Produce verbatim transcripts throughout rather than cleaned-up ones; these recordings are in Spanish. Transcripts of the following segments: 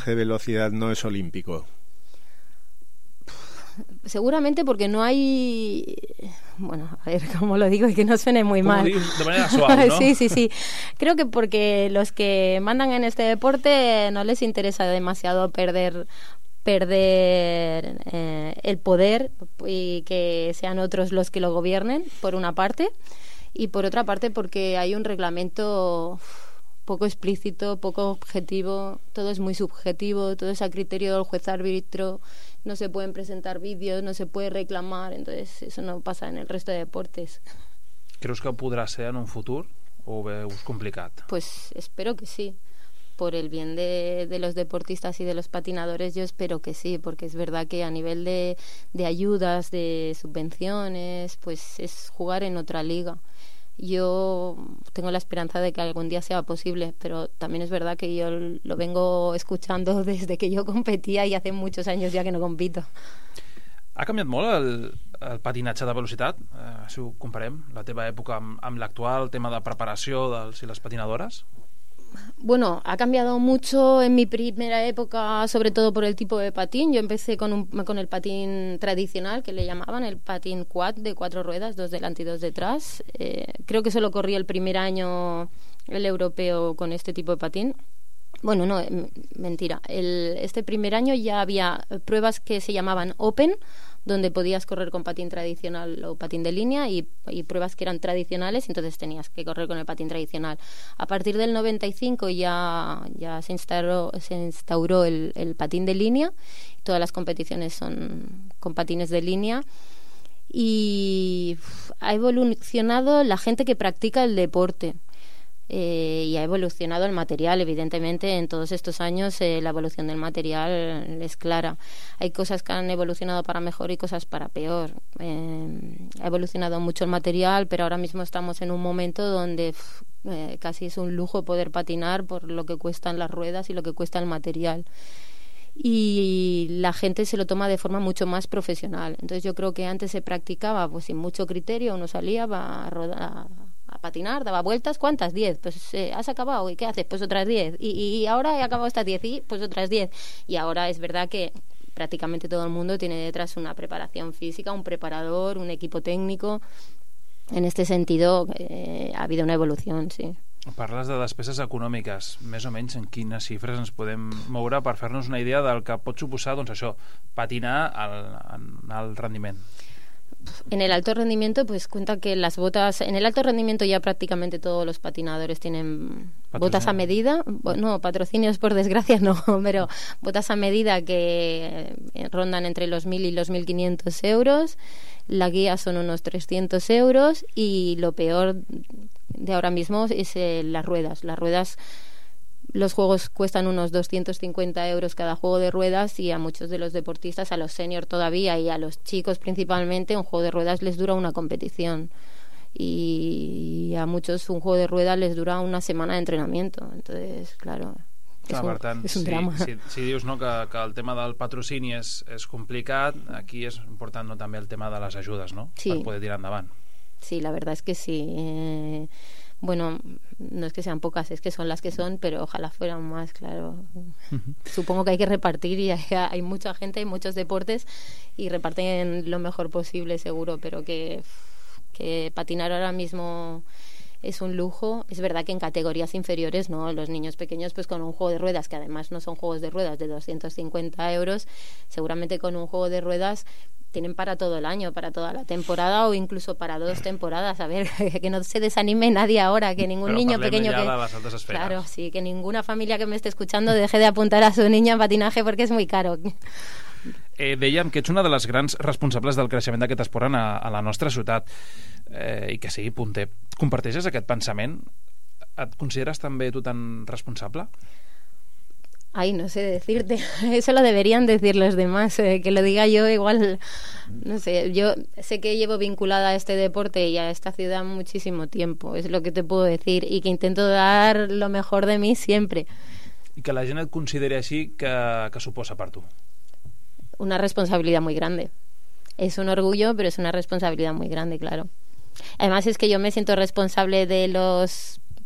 de velocidad no es olímpico? Seguramente porque no hay... Bueno, a ver cómo lo digo y que no suene muy mal. De manera suave, ¿no? Sí, sí, sí. Creo que porque los que mandan en este deporte no les interesa demasiado perder perder eh, el poder y que sean otros los que lo gobiernen, por una parte, y por otra parte porque hay un reglamento poco explícito, poco objetivo, todo es muy subjetivo, todo es a criterio del juez árbitro, no se pueden presentar vídeos, no se puede reclamar, entonces eso no pasa en el resto de deportes. Creus que podrà ser en un futur o ho veus complicat? Pues espero que sí. Por el bien de, de los deportistas y de los patinadores, yo espero que sí, porque es verdad que a nivel de, de ayudas, de subvenciones, pues es jugar en otra liga. Yo tengo la esperanza de que algún día sea posible, pero también es verdad que yo lo vengo escuchando desde que yo competía y hace muchos años ya que no compito. Ha canviat molt el, el patinatge de velocitat? Eh, si ho comparem, la teva època amb, amb l'actual, el tema de preparació dels i les patinadores? Bueno, ha cambiado mucho en mi primera época, sobre todo por el tipo de patín. Yo empecé con, un, con el patín tradicional, que le llamaban el patín quad, de cuatro ruedas, dos delante y dos detrás. Eh, creo que solo corrí el primer año el europeo con este tipo de patín. Bueno, no, mentira. El, este primer año ya había pruebas que se llamaban Open, donde podías correr con patín tradicional o patín de línea, y, y pruebas que eran tradicionales, entonces tenías que correr con el patín tradicional. A partir del noventa y cinco ya, ya se instauró, se instauró el, el patín de línea, todas las competiciones son con patines de línea, y ha evolucionado la gente que practica el deporte. Eh, y ha evolucionado el material, evidentemente en todos estos años eh, la evolución del material es clara. Hay cosas que han evolucionado para mejor y cosas para peor. Eh, ha evolucionado mucho el material, pero ahora mismo estamos en un momento donde pff, eh, casi es un lujo poder patinar por lo que cuestan las ruedas y lo que cuesta el material. Y la gente se lo toma de forma mucho más profesional. Entonces yo creo que antes se practicaba pues sin mucho criterio, uno salía, va a rodar, a patinar, daba vueltas, ¿cuántas? Diez. Pues eh, has acabado, ¿y qué haces? Pues otras diez. Y, y ahora he acabado estas diez, y pues otras diez. Y ahora es verdad que prácticamente todo el mundo tiene detrás una preparación física, un preparador, un equipo técnico. En este sentido eh, ha habido una evolución, sí. Parles de despeses econòmiques, més o menys en quines xifres ens podem moure per fer-nos una idea del que pot suposar, doncs això, patinar al, en alt rendiment? En el alto rendimiento, pues cuenta que las botas... En el alto rendimiento ya prácticamente todos los patinadores tienen botas a medida. No, patrocinios por desgracia no, pero botas a medida que rondan entre los mil y los mil quinientos euros. La guía son unos trescientos euros y lo peor de ahora mismo es eh, las ruedas. Las ruedas... Los juegos cuestan unos doscientos cincuenta euros cada juego de ruedas, y a muchos de los deportistas, a los senior todavía y a los chicos principalmente, un juego de ruedas les dura una competición, y a muchos un juego de ruedas les dura una semana de entrenamiento. Entonces, claro, Clar, és un, per tant, és un si, drama. si, si dius no, que, que el tema del patrocini és, és complicat, aquí és important no, també el tema de les ajudes, no? Sí. Per poder tirar endavant. Sí, la verdad es que sí. Eh, bueno, no es que sean pocas, es que son las que son, pero ojalá fueran más, claro. Uh-huh. Supongo que hay que repartir, y hay, hay mucha gente, hay muchos deportes, y reparten lo mejor posible, seguro, pero que, que patinar ahora mismo es un lujo. Es verdad que en categorías inferiores, no, los niños pequeños, pues con un juego de ruedas, que además no son juegos de ruedas de doscientos cincuenta euros, seguramente con un juego de ruedas tienen para todo el año, para toda la temporada, o incluso para dos temporadas. A ver, que no se desanime nadie ahora, que ningún Però niño pequeño que... las altas esferas. Claro, sí, que ninguna familia que me esté escuchando deje de apuntar a su niño en patinaje porque es muy caro. Eh, dèiem que ets una de les grans responsables del creixement d'aquest esport a, a la nostra ciutat, eh, i que sigui punter. Comparteixes aquest pensament? Et consideres també tu tan responsable? Ay, no sé decirte. Eso lo deberían decir los demás. Eh, que lo diga yo igual, no sé. Yo sé que llevo vinculada a este deporte y a esta ciudad muchísimo tiempo. Es lo que te puedo decir. Y que intento dar lo mejor de mí siempre. I que la gent et consideri així, que, que suposa per tu? Una responsabilidad muy grande. Es un orgullo, pero es una responsabilidad muy grande, claro. Además es que yo me siento responsable de los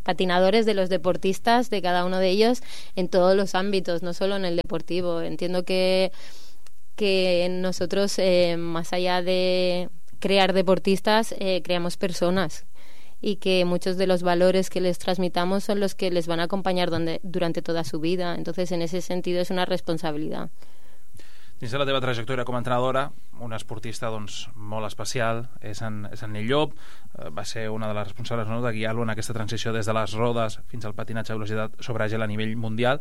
patinadores, de los deportistas, de cada uno de ellos en todos los ámbitos, no solo en el deportivo. Entiendo que, que nosotros, eh, más allá de crear deportistas, eh, creamos personas, y que muchos de los valores que les transmitamos son los que les van a acompanyar donde, durante toda su vida. Entonces, en ese sentido, és una responsabilitat. Dins de la teva trajectòria com a entrenadora, una esportista doncs, molt especial és en, és en Nil Llop. Va ser una de les responsables, no?, de guiar-lo en aquesta transició des de les rodes fins al patinatge a velocitat sobre gel a nivell mundial.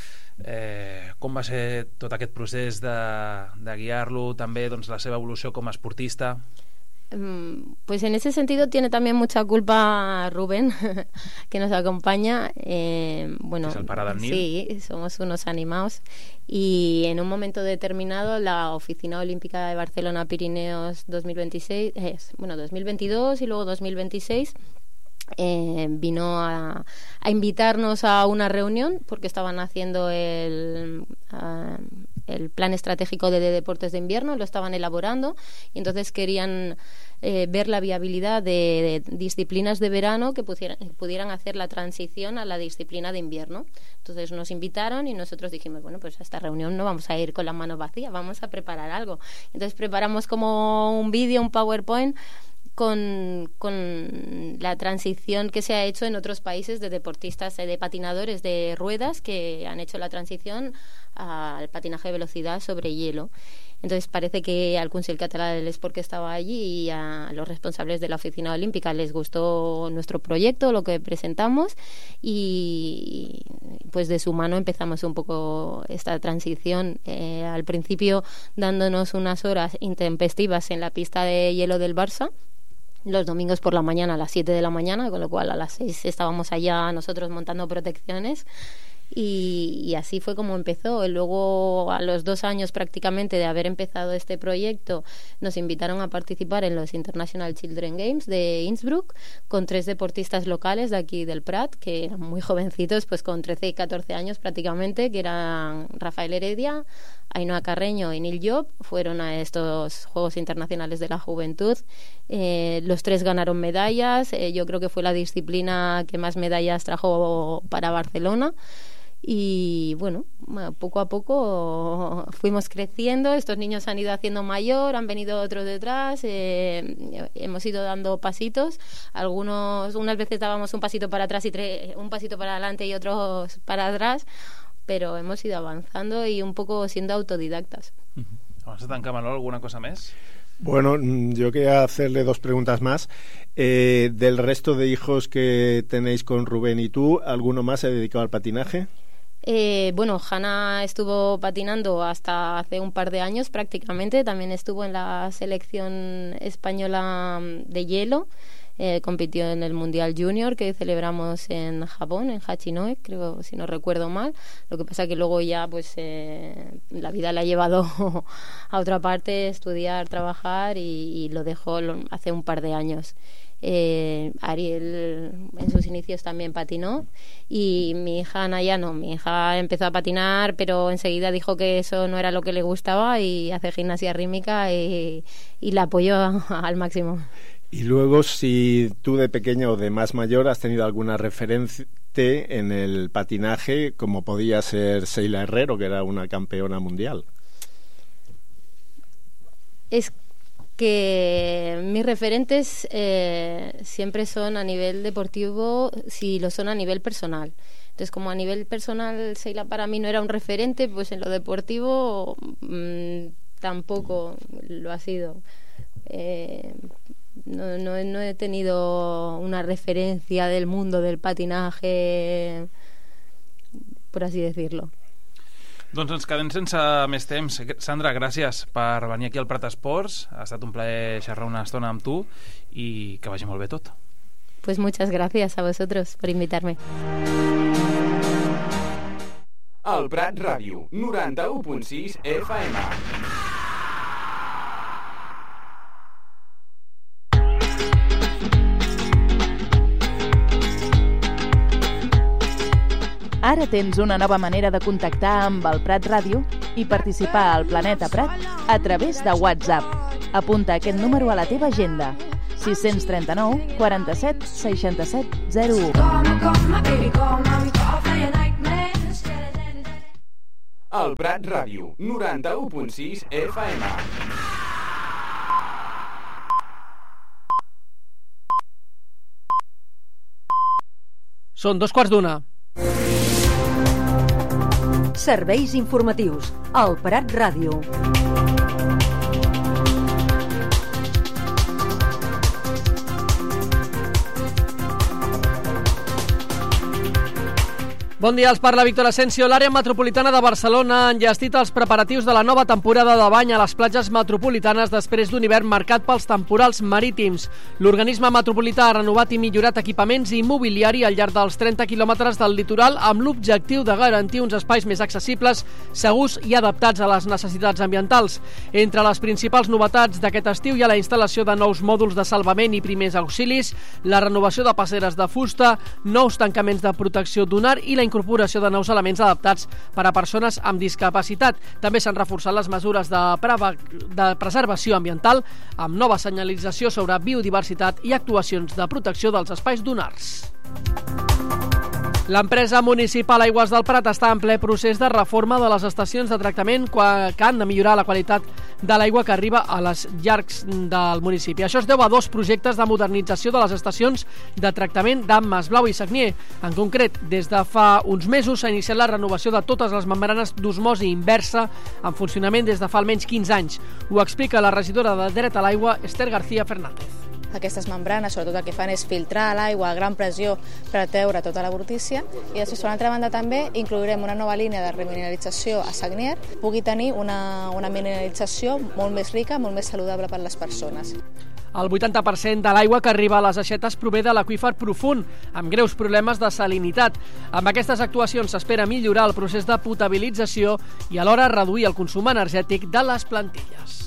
Eh, com va ser tot aquest procés de, de guiar-lo, també doncs, la seva evolució com a esportista? Pues en ese sentido tiene también mucha culpa Rubén, que nos acompaña. Eh, bueno, ¿Es el para del Nil? Sí, somos unos animados. Y en un momento determinado, la Oficina Olímpica de Barcelona Pirineos dos mil veintiséis, eh, bueno, dos mil veintidós y luego dos mil veintiséis, Eh, vino a, a invitarnos a una reunión porque estaban haciendo el, uh, el plan estratégico de, de deportes de invierno, lo estaban elaborando, y entonces querían eh, ver la viabilidad de, de disciplinas de verano que pudieran, pudieran hacer la transición a la disciplina de invierno. Entonces nos invitaron y nosotros dijimos, bueno, pues a esta reunión no vamos a ir con la mano vacía, vamos a preparar algo. Entonces preparamos como un vídeo, un PowerPoint Con, con la transición que se ha hecho en otros países de deportistas, de patinadores de ruedas que han hecho la transición al patinaje de velocidad sobre hielo. Entonces parece que al Consell Català del Esport que estaba allí y a los responsables de la Oficina Olímpica les gustó nuestro proyecto, lo que presentamos, y pues de su mano empezamos un poco esta transición, eh, al principio dándonos unas horas intempestivas en la pista de hielo del Barça, los domingos por la mañana a las siete de la mañana, con lo cual a las seis estábamos allá nosotros montando protecciones, y, y así fue como empezó. Y luego, a los dos años prácticamente de haber empezado este proyecto, nos invitaron a participar en los International Children Games de Innsbruck con tres deportistas locales de aquí del Prat, que eran muy jovencitos, pues con trece y catorce años prácticamente, que eran Rafael Heredia, Ainhoa Carreño y Nil Llop. Fueron a estos Juegos Internacionales de la Juventud. Eh, los tres ganaron medallas. Eh, yo creo que fue la disciplina que más medallas trajo para Barcelona. Y bueno, poco a poco fuimos creciendo, estos niños han ido haciendo mayor, han venido otros detrás, eh, hemos ido dando pasitos, algunos, unas veces dábamos un pasito para atrás y tre- un pasito para adelante y otros para atrás, pero hemos ido avanzando y un poco siendo autodidactas. Abans de tancar, Manol, ¿alguna cosa més? Bueno, yo quería hacerle dos preguntas más. Eh, del resto de hijos que tenéis con Rubén y tú, ¿alguno más se ha dedicado al patinaje? Eh, bueno, Hanna estuvo patinando hasta hace un par de años prácticamente, también estuvo en la selección española de hielo, eh, compitió en el Mundial Junior que celebramos en Japón, en Hachinohe, creo, si no recuerdo mal. Lo que pasa que luego ya pues eh, la vida la ha llevado a otra parte, estudiar, trabajar, y, y lo dejó hace un par de años. Eh, Ariel en sus inicios también patinó, y mi hija Ana ya no, mi hija empezó a patinar pero enseguida dijo que eso no era lo que le gustaba y hace gimnasia rítmica, y, y la apoyó al máximo. Y luego, si tú de pequeña o de más mayor has tenido alguna referencia en el patinaje, como podía ser Sheila Herrero, que era una campeona mundial. Es que mis referentes eh, siempre son a nivel deportivo, si lo son a nivel personal. Entonces, como a nivel personal Sheila para mí no era un referente, pues en lo deportivo mmm, tampoco lo ha sido. Eh, no, no, no he tenido una referencia del mundo del patinaje, por así decirlo. Doncs ens quedem sense més temps. Sandra, gràcies per venir aquí al Prat Esports. Ha estat un plaer xerrar una estona amb tu i que vagi molt bé tot. Pues muchas gracias a vosotros por invitarme. El Prat Ràdio, noranta-u punt sis F M. Ara tens una nova manera de contactar amb el Prat Ràdio i participar al Planeta Prat a través de WhatsApp. Apunta aquest número a la teva agenda: sis tres nou, quaranta-set, seixanta-set, zero u. El Prat Ràdio, noranta-u punt sis F M. Són dos quarts d'una. Serveis informatius. El Prat Ràdio. Bon dia, els parla Víctor Asensio. L'àrea metropolitana de Barcelona ha enllestit els preparatius de la nova temporada de bany a les platges metropolitanes després d'un hivern marcat pels temporals marítims. L'organisme metropolità ha renovat i millorat equipaments i mobiliari al llarg dels trenta quilòmetres del litoral amb l'objectiu de garantir uns espais més accessibles, segurs i adaptats a les necessitats ambientals. Entre les principals novetats d'aquest estiu hi ha la instal·lació de nous mòduls de salvament i primers auxilis, la renovació de passeres de fusta, nous tancaments de protecció dunar i la incorporació de nous elements adaptats per a persones amb discapacitat. També s'han reforçat les mesures de, preva... de preservació ambiental amb nova senyalització sobre biodiversitat i actuacions de protecció dels espais dunars. L'empresa municipal Aigües del Prat està en ple procés de reforma de les estacions de tractament que han de millorar la qualitat de l'aigua que arriba a les llargs del municipi. Això es deu a dos projectes de modernització de les estacions de tractament d'Masblau i Sagnier. En concret, des de fa uns mesos s'ha iniciat la renovació de totes les membranes d'osmosi inversa en funcionament des de fa almenys quinze anys. Ho explica la regidora de Dret a l'Aigua, Esther García Fernández. Aquestes membranes, sobretot el que fan és filtrar l'aigua a gran pressió per treure tota la brutícia, i després, per l'altra banda, també inclourem una nova línia de remineralització a Sagnier, pugui tenir una, una mineralització molt més rica, molt més saludable per a les persones. El vuitanta per cent de l'aigua que arriba a les aixetes prové de l'aqüífer profund, amb greus problemes de salinitat. Amb aquestes actuacions s'espera millorar el procés de potabilització i alhora reduir el consum energètic de les plantilles.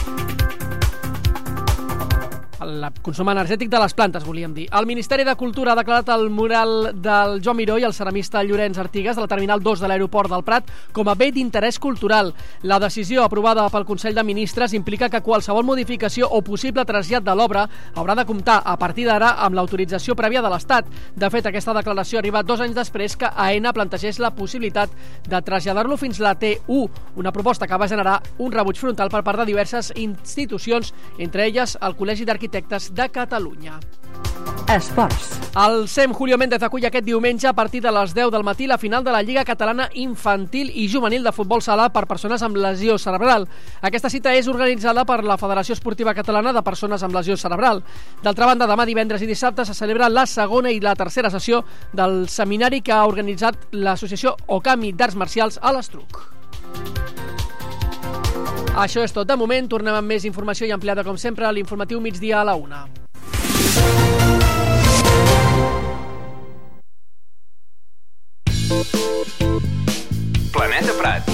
El consum energètic de les plantes, volíem dir. El Ministeri de Cultura ha declarat el mural del Joan Miró i el ceramista Llorenç Artigas de la Terminal dos de l'aeroport del Prat com a bé d'interès cultural. La decisió aprovada pel Consell de Ministres implica que qualsevol modificació o possible trasllat de l'obra haurà de comptar a partir d'ara amb l'autorització prèvia de l'Estat. De fet, aquesta declaració arriba dos anys després que AENA plantegés la possibilitat de traslladar-lo fins la T u, una proposta que va generar un rebuig frontal per part de diverses institucions, entre elles el Col·legi d'Arquitectes de Catalunya. Esports. El SEM Julio Méndez acull aquest diumenge a partir de les deu del matí la final de la Lliga Catalana Infantil i Juvenil de Futbol Sala per persones amb lesió cerebral. Aquesta cita és organitzada per la Federació Esportiva Catalana de Persones amb Lesió Cerebral. D'altra banda, demà divendres i dissabte se celebra la segona i la tercera sessió del seminari que ha organitzat l'associació Okami d'Arts Marcials a l'Estruc. Això és tot de moment. Tornem amb més informació i ampliada, com sempre, a l'informatiu migdia a la una. Planeta Prat.